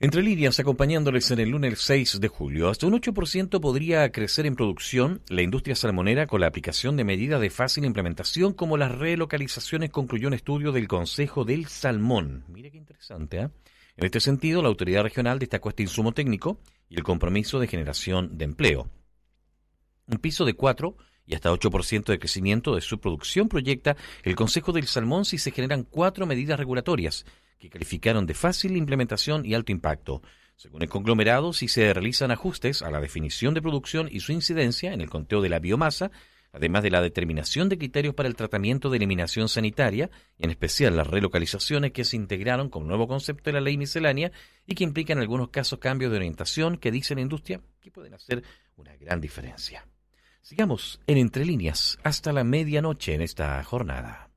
Entre líneas, acompañándoles en el lunes 6 de julio, hasta un 8% podría crecer en producción la industria salmonera con la aplicación de medidas de fácil implementación como las relocalizaciones, concluyó un estudio del Consejo del Salmón. Mire qué interesante, ¿eh? En este sentido, la autoridad regional destacó este insumo técnico y el compromiso de generación de empleo. Un piso de 4 y hasta 8% de crecimiento de su producción proyecta el Consejo del Salmón si se generan 4 medidas regulatorias que calificaron de fácil implementación y alto impacto. Según el conglomerado, si se realizan ajustes a la definición de producción y su incidencia en el conteo de la biomasa, además de la determinación de criterios para el tratamiento de eliminación sanitaria, y en especial las relocalizaciones que se integraron como nuevo concepto de la ley miscelánea y que implican en algunos casos cambios de orientación que dice la industria que pueden hacer una gran diferencia. Sigamos en Entre Líneas hasta la medianoche en esta jornada.